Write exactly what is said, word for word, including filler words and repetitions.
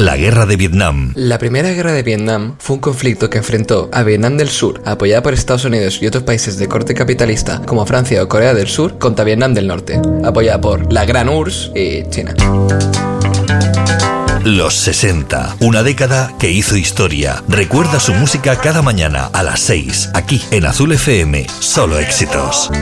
la guerra de Vietnam. La primera guerra de Vietnam fue un conflicto que enfrentó a Vietnam del Sur, apoyada por Estados Unidos y otros países de corte capitalista como Francia o Corea del Sur, contra Vietnam del Norte, apoyada por la Gran U R S S y China. Los sesenta, una década que hizo historia. Recuerda su música cada mañana a las seis, aquí en Azul F M. Solo éxitos.